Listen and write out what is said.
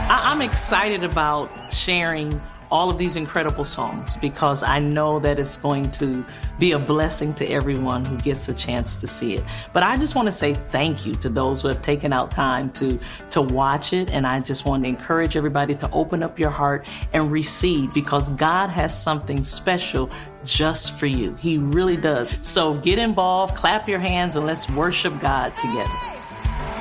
I'm excited about sharing all of these incredible songs because I know that it's going to be a blessing to everyone who gets a chance to see it. But I just want to say thank you to those who have taken out time to watch it. And I just want to encourage everybody to open up your heart and receive, because God has something special just for you. He really does. So get involved, clap your hands, and let's worship God together.